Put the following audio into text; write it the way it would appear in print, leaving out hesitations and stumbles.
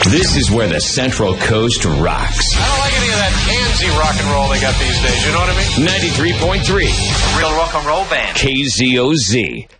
This is where the Central Coast rocks. I don't like any of that handsy rock and roll they got these days, you know what I mean? 93.3. Real rock and roll band. KZOZ.